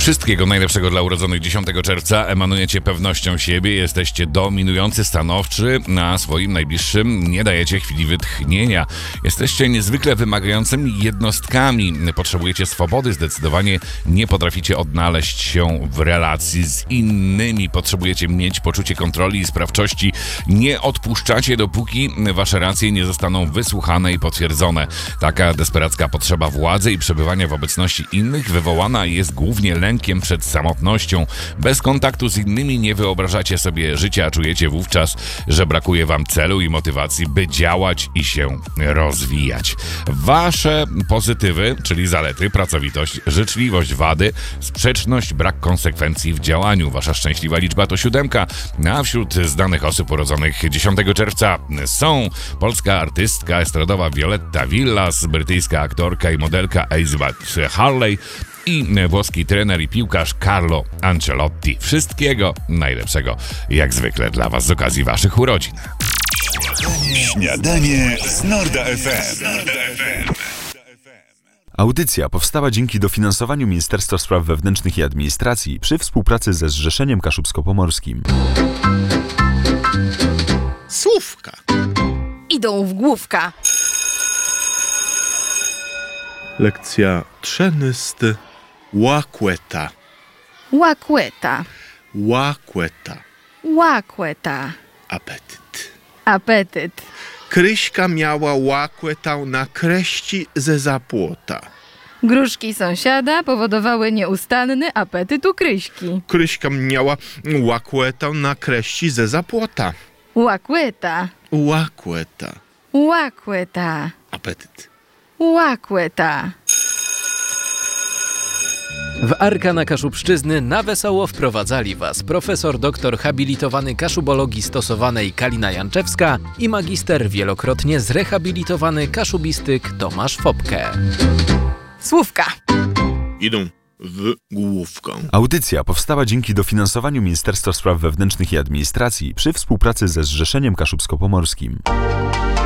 Wszystkiego najlepszego dla urodzonych 10 czerwca. Emanujecie pewnością siebie, jesteście dominujący, stanowczy, na swoim najbliższym nie dajecie chwili wytchnienia. Jesteście niezwykle wymagającymi jednostkami. Potrzebujecie swobody, zdecydowanie nie potraficie odnaleźć się w relacji z innymi. Potrzebujecie mieć poczucie kontroli i sprawczości. Nie odpuszczacie, dopóki wasze racje nie zostaną wysłuchane i potwierdzone. Taka desperacka potrzeba władzy i przebywania w obecności innych wywołana jest głównie lękiem przed samotnością. Bez kontaktu z innymi nie wyobrażacie sobie życia, a czujecie wówczas, że brakuje wam celu i motywacji, by działać i się rozwijać. Wasze pozytywy, czyli zalety, pracowitość, życzliwość, wady, sprzeczność, brak konsekwencji w działaniu. Wasza szczęśliwa liczba to 7, a wśród znanych osób urodzonych 10 czerwca są polska artystka estradowa Violetta Villas, brytyjska aktorka i modelka Elizabeth Hurley i włoski trener i piłkarz Carlo Ancelotti. Wszystkiego najlepszego, jak zwykle, dla was z okazji waszych urodzin. Śniadanie z Norda FM. Audycja powstała dzięki dofinansowaniu Ministerstwa Spraw Wewnętrznych i Administracji przy współpracy ze Zrzeszeniem Kaszubsko-Pomorskim. Słówka. Idą w główka. Lekcja trzynasty. Łakweta. Łakweta. Łakweta. Łakweta. Apetyt. Apetyt. Kryśka miała łakwetę na kreści ze zapłota. Gruszki sąsiada powodowały nieustanny apetyt u Kryśki. Kryśka miała łakwetę na kreści ze zapłota. Łakweta. Łakweta. Łakweta. Apetyt. Łakweta. W Arkana Kaszubszczyzny na wesoło wprowadzali Was profesor doktor habilitowany kaszubologii stosowanej Kalina Janczewska i magister wielokrotnie zrehabilitowany kaszubistyk Tomasz Fopke. Słówka. Idą w główkę. Audycja powstała dzięki dofinansowaniu Ministerstwa Spraw Wewnętrznych i Administracji przy współpracy ze Zrzeszeniem Kaszubsko-Pomorskim.